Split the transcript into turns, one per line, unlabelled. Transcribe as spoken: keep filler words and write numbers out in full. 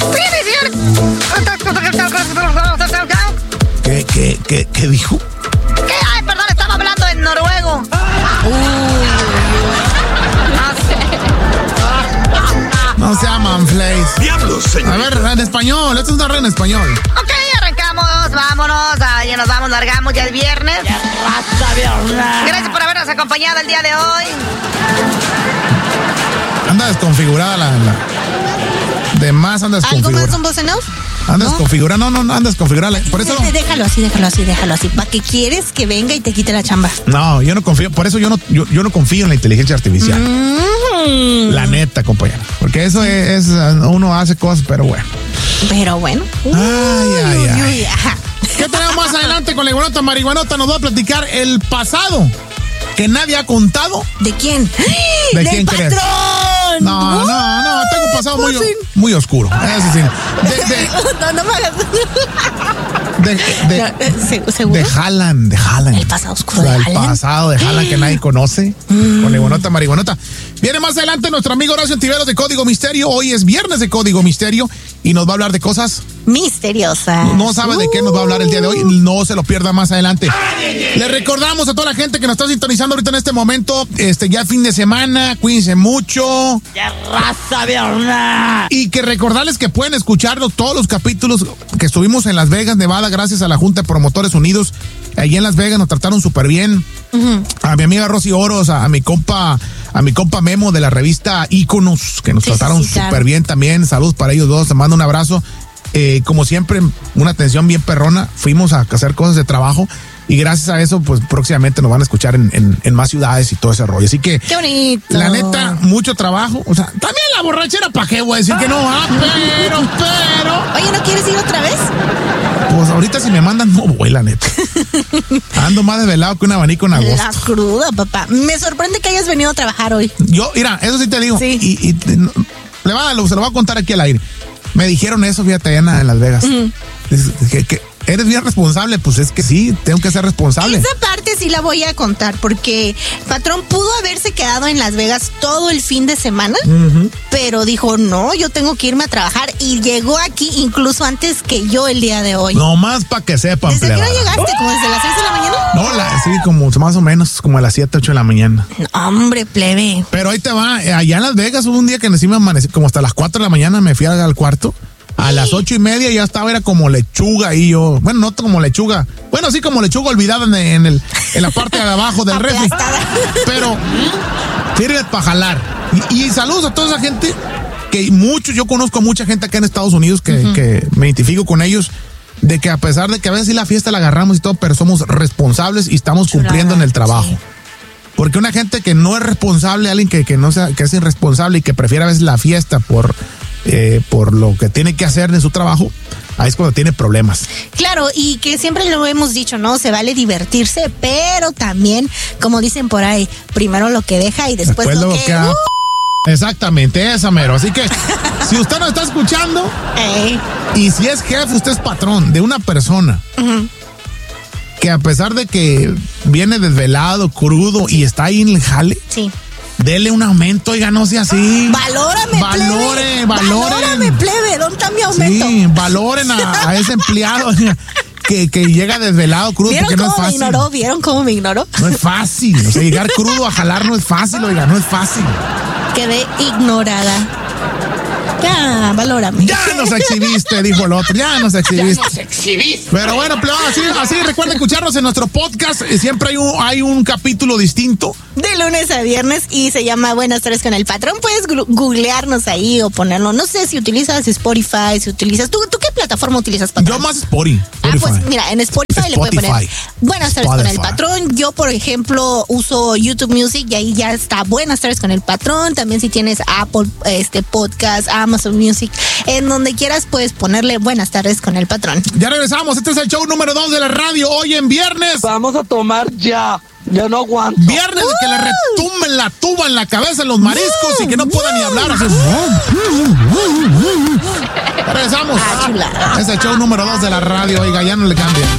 ¿Qué, qué, qué, qué dijo?
¿Qué? Ay, perdón, estaba hablando en noruego.
No se llaman Flays.
Diablos, señor.
A ver, en español, esto es una red en español.
Ok, arrancamos, vámonos, ya nos vamos, largamos, ya es viernes. Gracias por habernos acompañado el día de hoy.
Anda desconfigurada la... la... De más anda
¿Algo
desconfigurada.
más, un voz en off?
Anda
¿No?
desconfigurada, no, no, no, anda desconfigurada. Por eso...
Déjalo así, déjalo así, déjalo así. ¿Para qué quieres que venga y te quite la chamba?
No, yo no confío, por eso yo no, yo, yo no confío en la inteligencia artificial.
Mm.
La neta, compañera. Porque eso es, es, uno hace cosas, pero bueno.
Pero bueno.
Ay, ay,
Uy,
ay.
uy, ajá.
¿Qué tenemos más adelante con la iguanota marihuanota? Nos va a platicar el pasado que nadie ha contado.
¿De quién?
¿De
¡Del
quién crees?
patrón!
No, no, no, tengo un pasado muy,
Pues sí.
muy oscuro. Eso sí. De, de,
No, no me hagas.
de, de,
No, eh, ¿se- ¿Seguro?
de Haaland, de Haaland.
El pasado oscuro
O sea,
de
el
Haaland.
pasado de Haaland que nadie conoce. Con la iguanota marihuanota. Viene más adelante nuestro amigo Horacio Antiveros de Código Misterio. Hoy es viernes de Código Misterio y nos va a hablar de cosas.
Misteriosa.
No sabe de qué nos va a hablar el día de hoy. No se lo pierda más adelante. Le recordamos a toda la gente que nos está sintonizando ahorita en este momento. Este ya fin de semana. Cuídense mucho.
¡Ya raza, verdad!
Y que recordarles que pueden escucharnos todos los capítulos que estuvimos en Las Vegas, Nevada, gracias a la Junta de Promotores Unidos. Allí en Las Vegas nos trataron súper bien. Uh-huh. A mi amiga Rosy Oros, a, a mi compa, a mi compa Memo de la revista Íconos, que nos
sí,
trataron
sí,
súper
claro.
bien también. Saludos para ellos dos, te mando un abrazo. Eh, como siempre, una atención bien perrona. Fuimos a hacer cosas de trabajo. Y gracias a eso, pues próximamente nos van a escuchar en, en, en más ciudades y todo ese rollo. Así que,
¡qué bonito!
la neta, mucho trabajo. O sea, también la borrachera, ¿para qué voy a decir que no? Ah, pero, pero.
Oye, ¿no quieres ir otra vez?
Pues ahorita si me mandan, no voy, la neta. Ando más desvelado que un abanico en
La
agosto.
cruda, papá. Me sorprende que hayas venido a trabajar hoy.
Yo, mira, eso sí te digo.
Sí.
Y, y no, le va, se lo voy a contar aquí al aire. Me dijeron eso, fíjate, allá en, en Las Vegas. Uh-huh. Es, que, que eres bien responsable, pues es que sí, tengo que ser responsable.
Esa parte sí la voy a contar porque patrón pudo haberse quedado en Las Vegas todo el fin de semana, uh-huh. pero dijo, no, yo tengo que irme a trabajar y llegó aquí incluso antes que yo el día de hoy.
No más para que sepan,
¿Desde
plebada.
qué hora llegaste? ¿Como desde las seis de la mañana?
No, la, sí, como más o menos, como a las siete, ocho de la mañana.
No, hombre, plebe.
Pero ahí te va, allá en Las Vegas hubo un día que encima amanecí, como hasta las cuatro de la mañana me fui al cuarto. A las ocho y media ya estaba, era como lechuga ahí yo. Bueno, no como lechuga. Bueno, sí, como lechuga olvidada en, en, el, en la parte de abajo del refri. Pero sirve para jalar. Y, y saludos a toda esa gente que muchos, yo conozco a mucha gente acá en Estados Unidos que, uh-huh. que me identifico con ellos. De que a pesar de que a veces sí la fiesta la agarramos y todo, pero somos responsables y estamos
Chulada,
cumpliendo en el trabajo.
Sí.
Porque una gente que no es responsable, alguien que, que no sea, que es irresponsable y que prefiere a veces la fiesta por, eh, por lo que tiene que hacer en su trabajo, ahí es cuando tiene problemas.
Claro, y que siempre lo hemos dicho, ¿no? Se vale divertirse, pero también, como dicen por ahí, primero lo que deja y después,
después
lo,
lo
que...
que ha...
uh.
Exactamente, esa mero. Así que, si usted nos está escuchando,
Ey.
y si es jefe, usted es patrón de una persona, uh-huh. que a pesar de que viene desvelado, crudo, sí. y está ahí en el jale,
sí.
dele un aumento, oiga, no sea así.
Valórame,
valore,
plebe.
Valoren.
Valórame, plebe. ¿Dónde está mi aumento?
Sí, valoren a, a ese empleado que, que llega desvelado, crudo,
¿Vieron
porque no es
cómo me
fácil.
ignoró? ¿Vieron cómo me ignoró?
No es fácil. O sea, llegar crudo a jalar no es fácil, oiga, no es fácil.
Quedé ignorada. Ya, valórame.
Ya nos exhibiste, dijo el otro. Ya nos exhibiste.
Ya nos exhibiste.
Pero bueno, pero así, así recuerden escucharnos en nuestro podcast. Siempre hay un, hay un capítulo distinto.
De lunes a viernes y se llama Buenas tardes con el patrón. Puedes googlearnos ahí o ponerlo. No sé si utilizas Spotify, si utilizas... ¿Tú, tú qué plataforma utilizas, patrón?
Yo más Spotify.
Ah, pues mira, en Spotify, Spotify. le puedes poner Buenas tardes Spotify. Con el patrón. Yo, por ejemplo, uso YouTube Music y ahí ya está Buenas tardes con el patrón. También si tienes Apple este Podcast, Amazon Music, en donde quieras puedes ponerle Buenas tardes con el patrón.
Ya regresamos. Este es el show número dos de la radio. Hoy en viernes.
Vamos a tomar ya. Ya no aguanto.
Viernes de que le retumben la tuba en la cabeza en los mariscos uh, y que no puedan uh, ni hablar. Así. Uh, Regresamos.
Ah,
es el show número dos de la radio. Oiga, ya no le cambien.